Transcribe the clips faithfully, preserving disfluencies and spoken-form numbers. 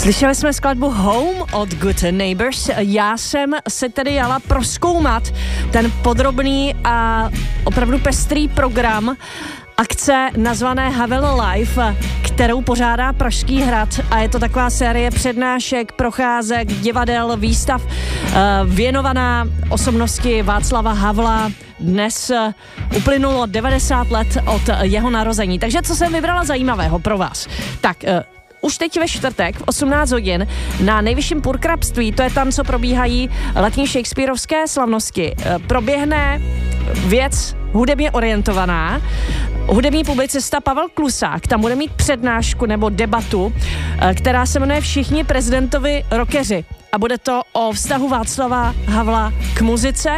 Slyšeli jsme skladbu Home od Good Neighbors. Já jsem se tedy jala prozkoumat ten podrobný a opravdu pestrý program akce nazvané Havel Live, kterou pořádá Pražský hrad, a je to taková série přednášek, procházek, divadel, výstav věnovaná osobnosti Václava Havla. Dnes uplynulo devadesát let od jeho narození. Takže co jsem vybrala zajímavého pro vás? Tak už teď ve čtvrtek v osmnáct hodin na nejvyšším purkrabství, to je tam, co probíhají letní shakespearovské slavnosti, proběhne věc hudebně orientovaná. Hudební publicista Pavel Klusák tam bude mít přednášku nebo debatu, která se jmenuje Všichni prezidentovi rockeři. A bude to o vztahu Václava Havla k muzice.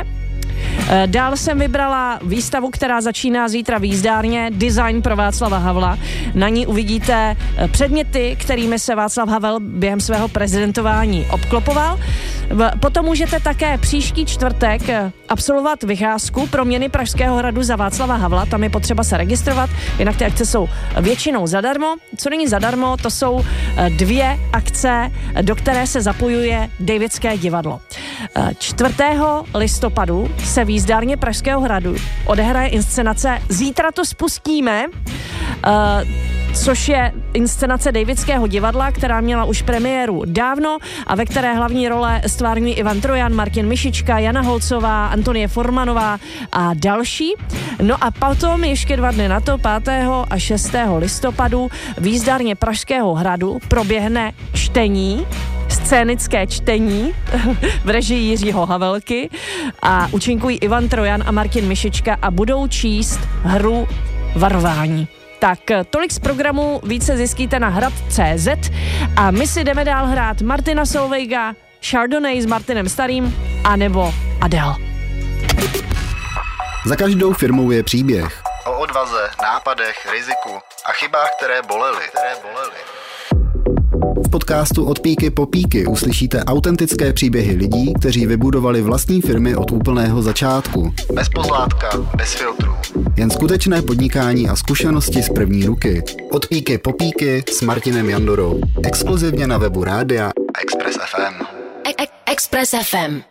Dál jsem vybrala výstavu, která začíná zítra v jízdárně, Design pro Václava Havla. Na ní uvidíte předměty, kterými se Václav Havel během svého prezidentování obklopoval. Potom můžete také příští čtvrtek absolvovat vycházku Proměny Pražského hradu za Václava Havla. Tam je potřeba se registrovat, jinak ty akce jsou většinou zadarmo. Co není zadarmo, to jsou dvě akce, do které se zapojuje Davidské divadlo. čtvrtého listopadu se v jízdárně Pražského hradu odehraje inscenace Zítra to spustíme, uh, což je inscenace Davidského divadla, která měla už premiéru dávno a ve které hlavní role stvárňují Ivan Trojan, Martin Mišička, Jana Holcová, Antonie Formanová a další. No a potom ještě dva dny na to, pátého a šestého listopadu v jízdárně Pražského hradu proběhne čtení, scénické čtení v režii Jiřího Havelky a účinkují Ivan Trojan a Martin Mišička a budou číst hru Varování. Tak tolik z programu, více zjistíte na hrad tečka cé zet a my si jdeme dál hrát Martina Solvejga, Chardonnay s Martinem Starým anebo Adele. Za každou firmou je příběh. O odvaze, nápadech, riziku a chybách, které bolely. Které bolely. V podcastu Od píky po píky uslyšíte autentické příběhy lidí, kteří vybudovali vlastní firmy od úplného začátku. Bez pozlátka, bez filtrů. Jen skutečné podnikání a zkušenosti z první ruky. Od píky po píky s Martinem Jandorou. Exkluzivně na webu rádia Express ef em. Express ef em.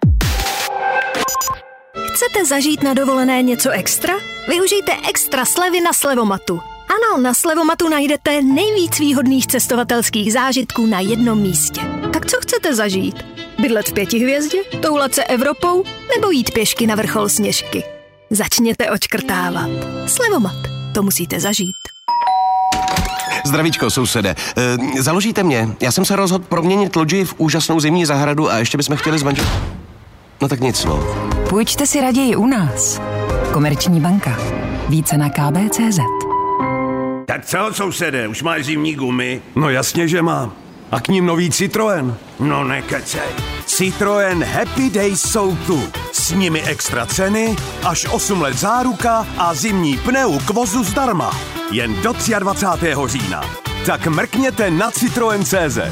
Chcete zažít na dovolené něco extra? Využijte extra slevy na Slevomatu. Ano, na Slevomatu najdete nejvíc výhodných cestovatelských zážitků na jednom místě. Tak co chcete zažít? Bydlet v pěti hvězdě? Toulat se Evropou? Nebo jít pěšky na vrchol Sněžky? Začněte odškrtávat. Slevomat. To musíte zažít. Zdravíčko, sousede. E, založíte mě? Já jsem se rozhodl proměnit loďi v úžasnou zimní zahradu a ještě bychom chtěli zmanžel... No tak nic, no. Půjčte si raději u nás. Komerční banka. Více na ká bé tečka cé zet. Tak co, sousede, už máš zimní gumy? No jasně, že mám. A k ním nový Citroën. No nekecej. Citroën Happy Days jsou tu. S nimi extra ceny, až osm let záruka a zimní pneu k vozu zdarma. Jen do dvacátého třetího října. Tak mrkněte na Citroën tečka cé zet.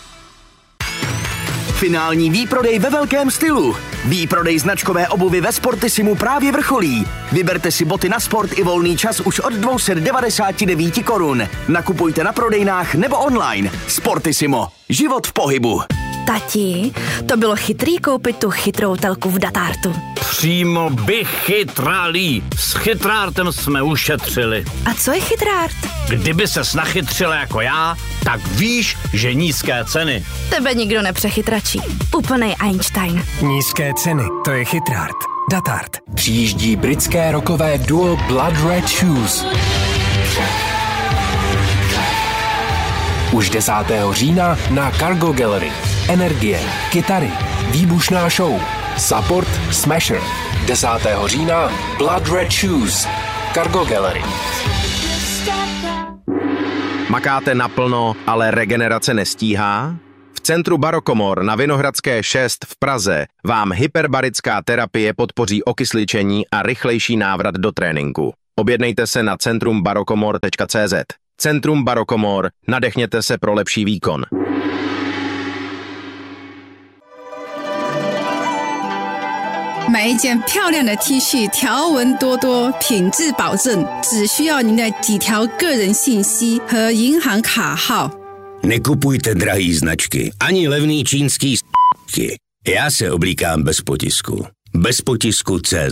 Finální výprodej ve velkém stylu. Výprodej značkové obuvy ve Sportissimu právě vrcholí. Vyberte si boty na sport i volný čas už od dvě stě devadesát devět korun. Nakupujte na prodejnách nebo online. Sportissimo. Život v pohybu. Tati, to bylo chytrý koupit tu chytrou telku v Datartu. Přímo bych chytralý. S chytrártem jsme ušetřili. A co je chytrárt? Kdyby ses nachytřila jako já, tak víš, že nízké ceny. Tebe nikdo nepřechytračí. Úplnej Einstein. Nízké ceny, to je chytrárt. Datart. Přijíždí britské rockové duo Blood Red Shoes. Už desátého října na Cargo Gallery. Energie, kytary, výbušná show. Support Smasher. desátého října Blood Red Shoes. Cargo Gallery. Makáte naplno, ale regenerace nestíhá? V centru Barokomor na Vinohradské šest v Praze vám hyperbarická terapie podpoří okysličení a rychlejší návrat do tréninku. Objednejte se na centrum barokomor tečka cé zet. Centrum Barokomor. Nadechněte se pro lepší výkon. 买一件漂亮的 T 恤，条纹多多，品质保证，只需要您的几条个人信息和银行卡号。 Nekupujte drahý značky, ani levný čínský s***ky. Já se oblíkám bez potisku. Bez potisku C Z.